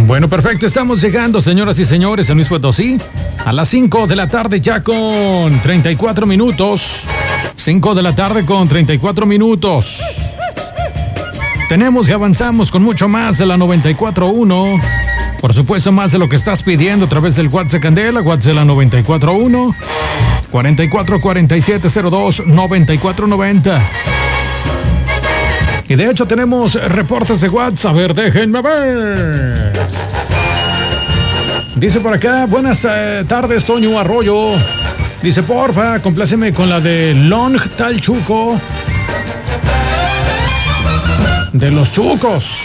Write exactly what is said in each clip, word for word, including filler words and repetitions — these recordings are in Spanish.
Bueno, perfecto, estamos llegando, señoras y señores, en Luis Potosí, a las cinco de la tarde ya con treinta y cuatro minutos. cinco de la tarde con treinta y cuatro minutos. Tenemos y avanzamos con mucho más de la noventa y cuatro punto uno. Por supuesto, más de lo que estás pidiendo a través del WhatsApp Candela, WhatsApp de la noventa y cuatro punto uno, cuarenta y cuatro cuarenta y siete cero dos noventa y cuatro noventa. Y de hecho tenemos reportes de WhatsApp. A ver, déjenme ver. Dice por acá, buenas eh, tardes, Toño Arroyo. Dice, porfa, compláceme con la de Long Tal Chuco. De los Chucos.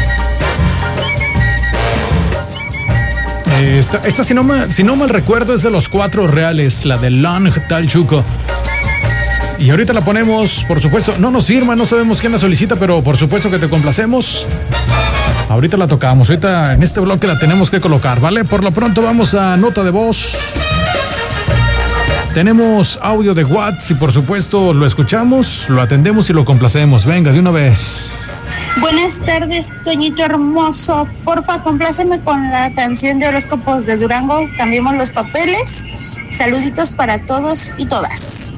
Eh, esta, esta si, no me, si no mal recuerdo, es de los Cuatro Reales, la de Long Tal Chuco. Y ahorita la ponemos, por supuesto, no nos firma, no sabemos quién la solicita, pero por supuesto que te complacemos. Ahorita la tocamos, ahorita en este bloque la tenemos que colocar, ¿vale? Por lo pronto vamos a nota de voz. Tenemos audio de WhatsApp y por supuesto lo escuchamos, lo atendemos y lo complacemos. Venga, de una vez. Buenas tardes, Toñito hermoso. Porfa, compláceme con la canción de horóscopos de Durango. Cambiemos los papeles. Saluditos para todos y todas.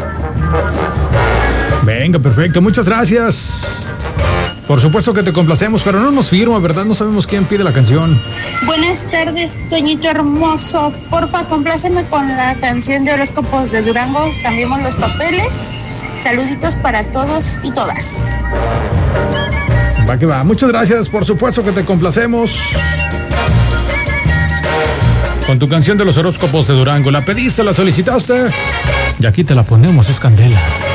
Venga, perfecto, muchas gracias. Por supuesto que te complacemos, pero no nos firma, ¿verdad? No sabemos quién pide la canción. Buenas tardes, Toñito hermoso. Porfa, compláceme con la canción de horóscopos de Durango. Cambiemos los papeles. Saluditos para todos y todas. Va que va, muchas gracias, por supuesto que te complacemos. Con tu canción de los horóscopos de Durango. ¿La pediste, la solicitaste? Y aquí te la ponemos, es Candela.